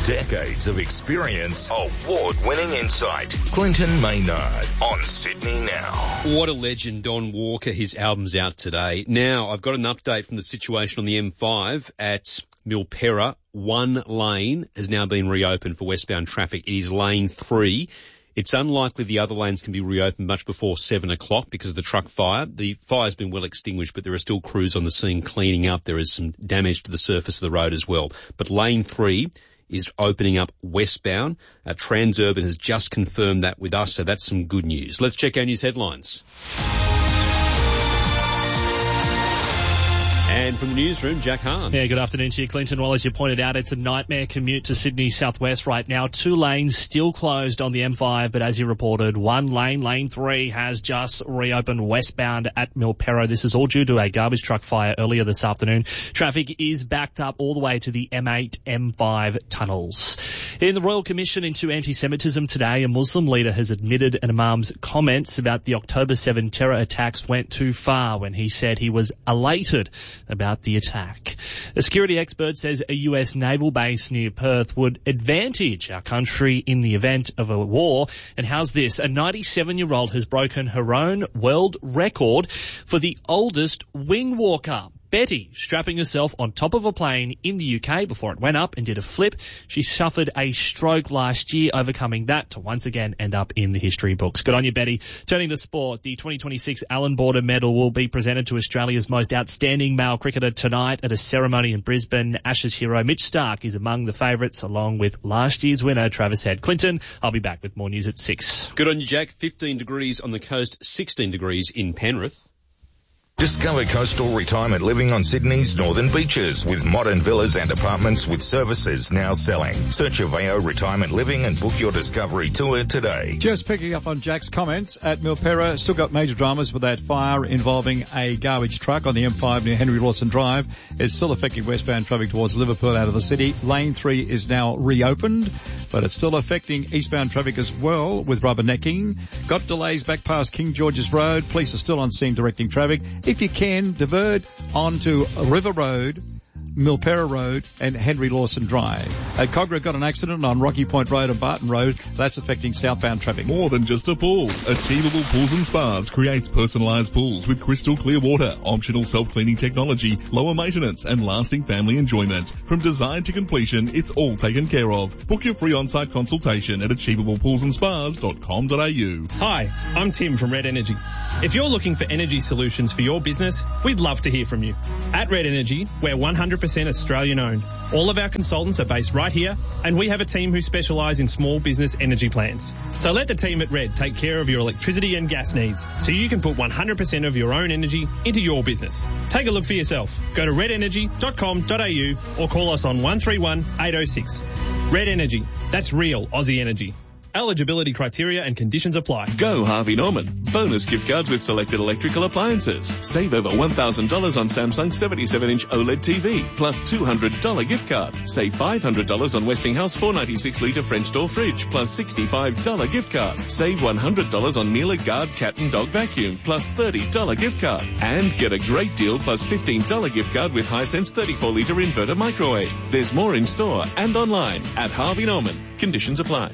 Decades of experience, award-winning insight. Clinton Maynard on Sydney Now. What a legend, Don Walker. His album's out today. Now, I've got an update from the situation on the M5 at Milperra. One lane has now been reopened for westbound traffic. It is lane 3. It's unlikely the other lanes can be reopened much before 7 o'clock because of the truck fire. The fire's been well extinguished, but there are still crews on the scene cleaning up. There is some damage to the surface of the road as well. But lane 3 is opening up westbound. Transurban has just confirmed that with us, so that's some good news. Let's check our news headlines. And from the newsroom, Jack Hahn. Yeah, good afternoon to you, Clinton. Well, as you pointed out, it's a nightmare commute to Sydney southwest right now. 2 lanes still closed on the M5, but as you reported, one lane, lane 3, has just reopened westbound at Milperra. This is all due to a garbage truck fire earlier this afternoon. Traffic is backed up all the way to the M8, M5 tunnels. In the Royal Commission into Anti-Semitism today, a Muslim leader has admitted an imam's comments about the October 7 terror attacks went too far when he said he was elated about the attack. A security expert says a US naval base near Perth would advantage our country in the event of a war. And how's this? A 97-year-old has broken her own world record for the oldest wing walker. Betty, strapping herself on top of a plane in the UK before it went up and did a flip. She suffered a stroke last year, overcoming that to once again end up in the history books. Good on you, Betty. Turning to sport, the 2026 Allan Border Medal will be presented to Australia's most outstanding male cricketer tonight at a ceremony in Brisbane. Ashes hero Mitch Starc is among the favourites, along with last year's winner Travis Head. Clinton, I'll be back with more news at 6. Good on you, Jack. 15 degrees on the coast, 16 degrees in Penrith. Discover coastal retirement living on Sydney's northern beaches with modern villas and apartments with services now selling. Search Aveo Retirement Living and book your discovery tour today. Just picking up on Jack's comments at Milperra, still got major dramas with that fire involving a garbage truck on the M5 near Henry Lawson Drive. It's still affecting westbound traffic towards Liverpool out of the city. Lane 3 is now reopened, but it's still affecting eastbound traffic as well with rubbernecking. Got delays back past King George's Road. Police are still on scene directing traffic. If you can, divert onto River Road, Milperra Road and Henry Lawson Drive. At Cogra got an accident on Rocky Point Road and Barton Road. That's affecting southbound traffic. More than just a pool. Achievable Pools and Spas creates personalised pools with crystal clear water, optional self-cleaning technology, lower maintenance and lasting family enjoyment. From design to completion, it's all taken care of. Book your free on-site consultation at achievablepoolsandspas.com.au. Hi, I'm Tim from Red Energy. If you're looking for energy solutions for your business, we'd love to hear from you. At Red Energy, we're 100% Australian owned. All of our consultants are based right here, and we have a team who specialise in small business energy plans. So let the team at Red take care of your electricity and gas needs, so you can put 100% of your own energy into your business. Take a look for yourself. Go to redenergy.com.au or call us on 131 806. Red Energy. That's real Aussie energy. Eligibility criteria and conditions apply. Go Harvey Norman. Bonus gift cards with selected electrical appliances. Save over $1,000 on Samsung 77-inch OLED TV, plus $200 gift card. Save $500 on Westinghouse 496-litre French door fridge, plus $65 gift card. Save $100 on Miele Guard cat and dog vacuum, plus $30 gift card. And get a great deal plus $15 gift card with Hisense 34-litre inverter microwave. There's more in store and online at Harvey Norman. Conditions apply.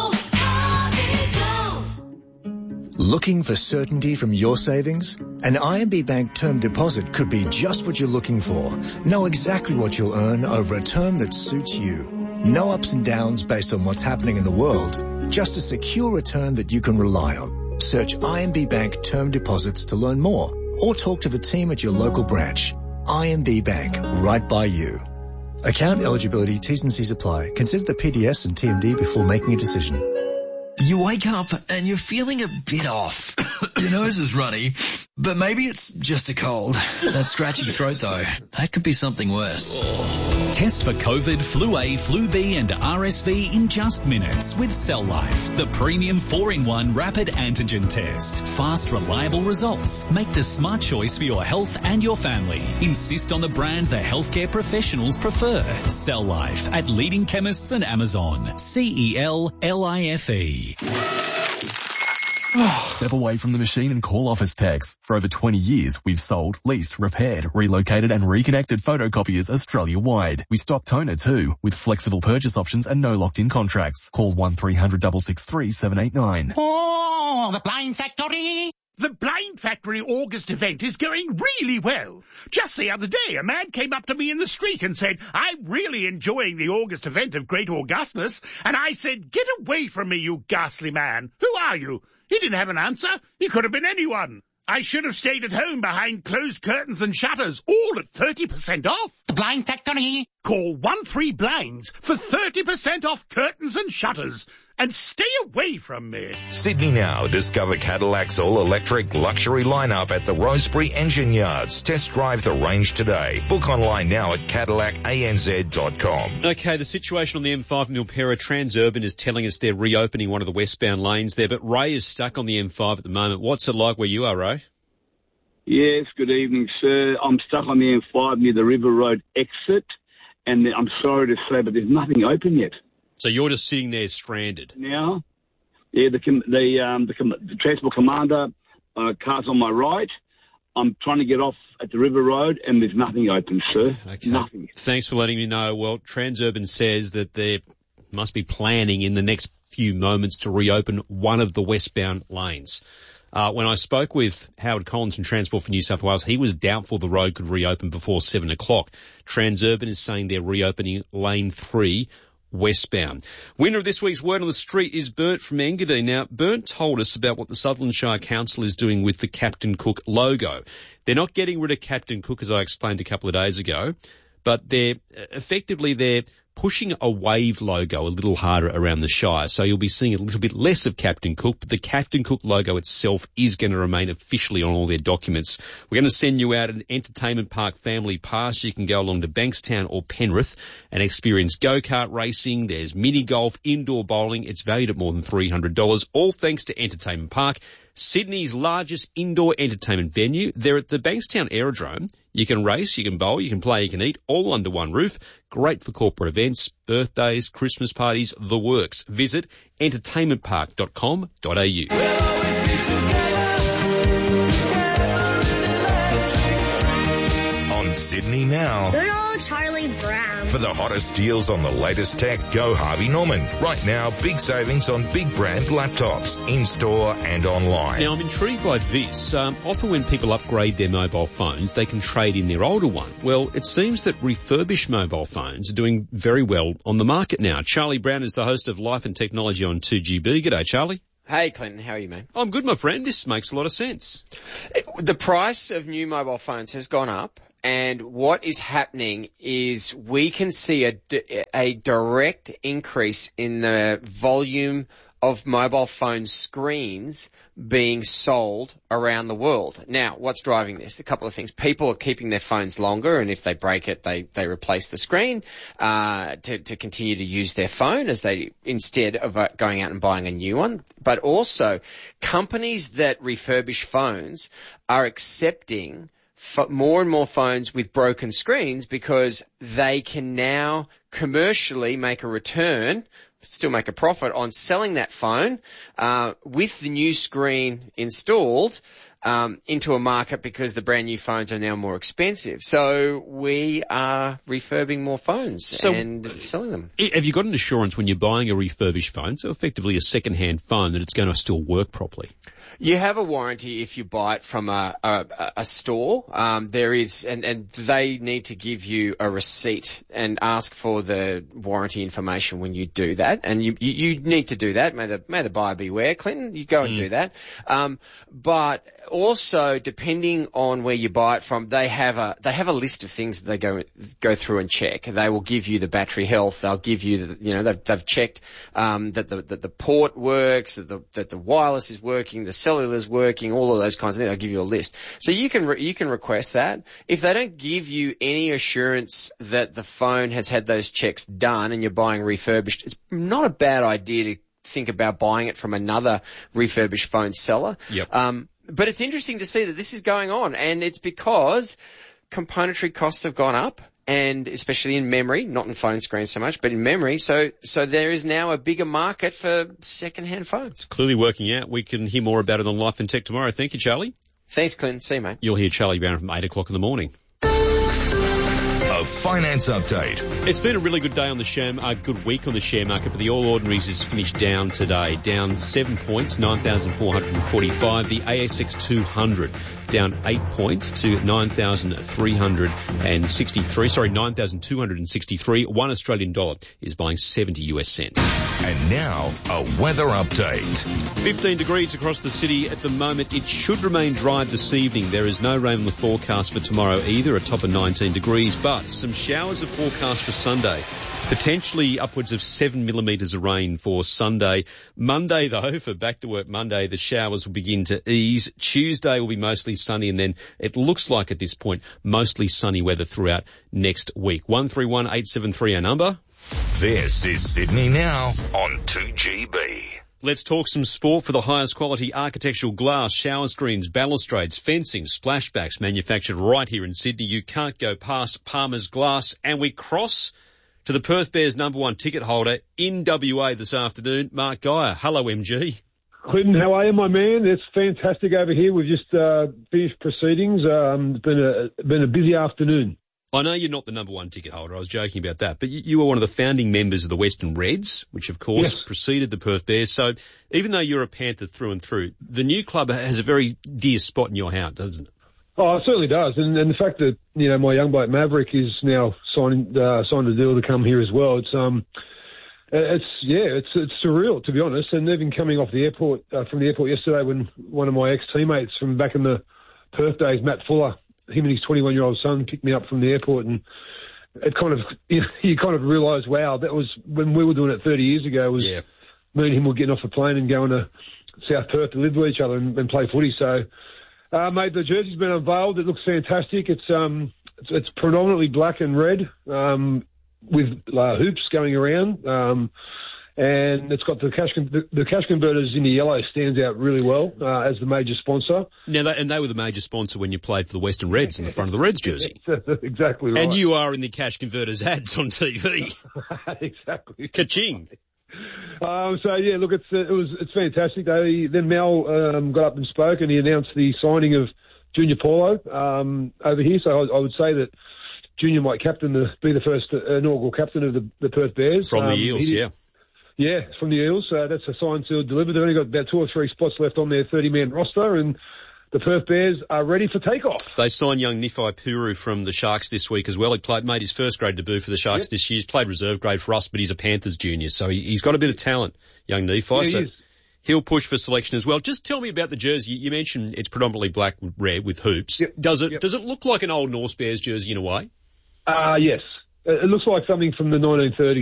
Looking for certainty from your savings? An IMB Bank term deposit could be just what you're looking for. Know exactly what you'll earn over a term that suits you. No ups and downs based on what's happening in the world. Just a secure return that you can rely on. Search IMB Bank term deposits to learn more or talk to the team at your local branch. IMB Bank, right by you. Account eligibility, T's and C's apply. Consider the PDS and TMD before making a decision. You wake up and you're feeling a bit off. Your nose is runny, but maybe it's just a cold. That scratchy throat though, that could be something worse. Test for COVID, Flu A, Flu B and RSV in just minutes with Cell Life, the premium 4-in-1 rapid antigen test. Fast, reliable results. Make the smart choice for your health and your family. Insist on the brand the healthcare professionals prefer. Cell Life at leading chemists and Amazon. CELLIFE. Step away from the machine and call Office Techs. For over 20 years, we've sold, leased, repaired, relocated and reconnected photocopiers Australia-wide. We stock toner too, with flexible purchase options and no locked-in contracts. Call 1300 663 789. Oh, the Blind Factory! The Blind Factory August event is going really well. Just the other day, a man came up to me in the street and said, "I'm really enjoying the August event of Great Augustness." And I said, "Get away from me, you ghastly man. Who are you?" He didn't have an answer. He could have been anyone. I should have stayed at home behind closed curtains and shutters, all at 30% off. The Blind Factory. Call 13Blinds for 30% off curtains and shutters. And stay away from me. Sydney Now. Discover Cadillac's all-electric luxury lineup at the Rosebery Engine Yards. Test drive the range today. Book online now at CadillacANZ.com. Okay, the situation on the M5 Milpera Transurban is telling us they're reopening one of the westbound lanes there, but Ray is stuck on the M5 at the moment. What's it like where you are, Ray? Yes, good evening, sir. I'm stuck on the M5 near the River Road exit, and I'm sorry to say, but there's nothing open yet. So you're just sitting there stranded? Now, yeah, the Transport Commander car's on my right. I'm trying to get off at the River Road, and there's nothing open, sir. Okay. Nothing. Thanks for letting me know. Well, Transurban says that they must be planning in the next few moments to reopen one of the westbound lanes. When I spoke with Howard Collins from Transport for New South Wales, he was doubtful the road could reopen before 7 o'clock. Transurban is saying they're reopening lane 3 westbound. Winner of this week's Word on the Street is Bernt from Engadine. Now, Bernt told us about what the Sutherland Shire Council is doing with the Captain Cook logo. They're not getting rid of Captain Cook, as I explained a couple of days ago, but they're pushing a wave logo a little harder around the Shire. So you'll be seeing a little bit less of Captain Cook, but the Captain Cook logo itself is going to remain officially on all their documents. We're going to send you out an entertainment park family pass. You can go along to Bankstown or Penrith and experience go-kart racing. There's mini golf, indoor bowling. It's valued at more than $300, all thanks to Entertainment Park, Sydney's largest indoor entertainment venue. They're at the Bankstown Aerodrome. You can race, you can bowl, you can play, you can eat, all under one roof. Great for corporate events, birthdays, Christmas parties, the works. Visit entertainmentpark.com.au. On Sydney Now. Good old Charlie Brown. For the hottest deals on the latest tech, go Harvey Norman. Right now, big savings on big brand laptops, in-store and online. Now, I'm intrigued by this. Often when people upgrade their mobile phones, they can trade in their older one. Well, it seems that refurbished mobile phones are doing very well on the market now. Charlie Brown is the host of Life and Technology on 2GB. G'day, Charlie. Hey, Clinton. How are you, mate? I'm good, my friend. This makes a lot of sense. The price of new mobile phones has gone up. And what is happening is we can see a direct increase in the volume of mobile phone screens being sold around the world. Now, what's driving this? A couple of things. People are keeping their phones longer, and if they break it, they replace the screen to continue to use their phone instead of going out and buying a new one. But also, companies that refurbish phones are accepting more and more phones with broken screens because they can now commercially make a return, still make a profit on selling that phone with the new screen installed into a market because the brand new phones are now more expensive. So we are refurbing more phones and selling them. Have you got an assurance when you're buying a refurbished phone, so effectively a second-hand phone, that it's going to still work properly? You have a warranty if you buy it from a store. There is, and they need to give you a receipt and ask for the warranty information when you do that. And you need to do that. May the buyer beware, Clinton. You go and do that. But also, depending on where you buy it from, they have a list of things that they go through and check. They will give you the battery health. They'll give you they've checked that the port works, that the wireless is working, the cellular is working, all of those kinds of things. They'll give you a list. So you can request that. If they don't give you any assurance that the phone has had those checks done and you're buying refurbished, it's not a bad idea to think about buying it from another refurbished phone seller. Yep. But it's interesting to see that this is going on, and it's because componentry costs have gone up and especially in memory, not in phone screens so much, but in memory. So there is now a bigger market for second-hand phones. Clearly working out. We can hear more about it on Life and Tech tomorrow. Thank you, Charlie. Thanks, Clint. See you, mate. You'll hear Charlie Barron from 8 o'clock in the morning. A finance update. It's been a really good day on the good week on the share market, but the All Ordinaries is finished down today. Down 7 points, 9,445. The ASX 200 down 8 points to 9,263. 1 Australian dollar is buying 70 US cents. And now, a weather update. 15 degrees across the city at the moment. It should remain dry this evening. There is no rain on the forecast for tomorrow either, a top of 19 degrees, but some showers are forecast for Sunday. Potentially upwards of 7 millimetres of rain for Sunday. Monday, though, for back to work Monday, the showers will begin to ease. Tuesday will be mostly sunny, and then it looks like at this point, mostly sunny weather throughout next week. 131873 our number. This is Sydney Now on 2GB. Let's talk some sport for the highest quality architectural glass, shower screens, balustrades, fencing, splashbacks manufactured right here in Sydney. You can't go past Palmer's Glass. And we cross to the Perth Bears #1 ticket holder in WA this afternoon, Mark Geyer. Hello, MG. Clinton, how are you, my man? It's fantastic over here. We've just finished proceedings. It's been a busy afternoon. I know you're not the #1 ticket holder. I was joking about that. But you were one of the founding members of the Western Reds, which, of course, preceded the Perth Bears. So even though you're a Panther through and through, the new club has a very dear spot in your heart, doesn't it? Oh, it certainly does. And the fact that, my young bloke Maverick is now signed a deal to come here as well. It's surreal, to be honest. And even coming off the airport, from the airport yesterday, when one of my ex-teammates from back in the Perth days, Matt Fuller, him and his 21-year-old son picked me up from the airport, and it kind of, you kind of realise, wow, that was when we were doing it 30 years ago. Me and him were getting off the plane and going to South Perth to live with each other and play footy. So, mate, the jersey's been unveiled. It looks fantastic. It's predominantly black and red, with hoops going around. And it's got the cash converters in the yellow stands out really well as the major sponsor. Now, they were the major sponsor when you played for the Western Reds in the front of the Reds jersey. Exactly right. And you are in the cash converters ads on TV. Exactly. Ka-ching. Look, it's fantastic. Then Mel got up and spoke, and he announced the signing of Junior Paulo over here. So I would say that Junior might be the first inaugural captain of the Perth Bears. From the Eels, yeah. Yeah, it's from the Eels. That's a sign sealed delivered. They've only got about 2 or 3 spots left on their 30-man roster, and the Perth Bears are ready for takeoff. They signed young Nifai Puru from the Sharks this week as well. He made his first grade debut for the Sharks this year. He's played reserve grade for us, but he's a Panthers junior, so he's got a bit of talent, young Nifai. Yeah, so he'll push for selection as well. Just tell me about the jersey. You mentioned it's predominantly black and red with hoops. Yep. Does it look like an old North Bears jersey in a way? Yes. It looks like something from the 1930s.